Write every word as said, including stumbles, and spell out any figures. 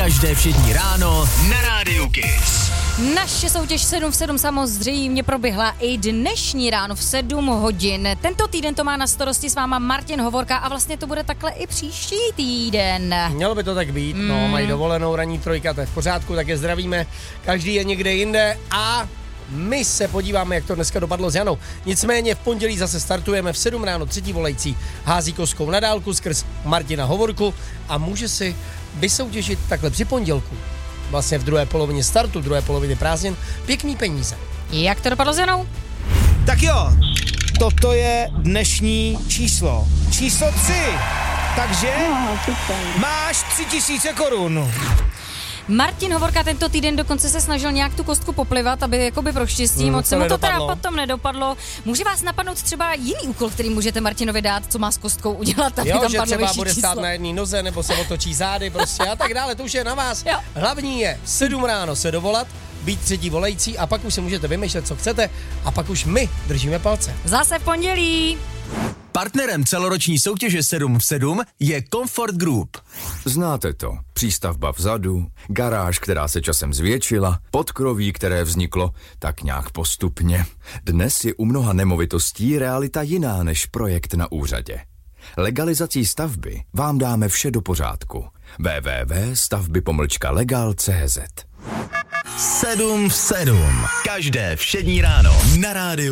Každé všední ráno na Rádiu Kiss. Naše soutěž sedm v sedm samozřejmě proběhla i dnešní ráno v sedm hodin. Tento týden to má na starosti s váma Martin Hovorka a vlastně to bude takhle i příští týden. Mělo by to tak být, Mm. no, mají dovolenou ranní trojka, to je v pořádku, tak je zdravíme. Každý je někde jinde a my se podíváme, jak to dneska dopadlo s Janou. Nicméně v pondělí zase startujeme v sedm ráno, třetí volající hází kostkou na dálku skrz Martina Hovorku a může si vysoutěžit takhle při pondělku, vlastně v druhé polovině startu, v druhé polovině prázdnin, pěkný peníze. Jak to dopadlo s Janou? Tak jo, toto je dnešní číslo. Číslo tři. Takže máš tři tisíce korun. Martin Hovorka tento týden dokonce se snažil nějak tu kostku poplivat, aby jakoby pro štěstí, Hmm, moc to se mu to teda nedopadlo. potom nedopadlo. Může vás napadnout třeba jiný úkol, který můžete Martinovi dát, co má s kostkou udělat, aby Jo, tam že padlo třeba vyšší bude číslo. stát na jedné noze, nebo se otočí zády prostě a tak dále, to už je na vás. Jo. Hlavní je v sedm ráno se dovolat, být třetí volající a pak už si můžete vymýšlet, co chcete a pak už my držíme palce. Zase v pondělí. Partnerem celoroční soutěže sedm v sedm je Comfort Group. Znáte to. Přístavba vzadu, garáž, která se časem zvětšila, podkroví, které vzniklo tak nějak postupně. Dnes je u mnoha nemovitostí realita jiná než projekt na úřadě. Legalizací stavby vám dáme vše do pořádku. w w w tečka stavby pomlčka legal tečka c z sedm v sedm. Každé všední ráno na Rádiu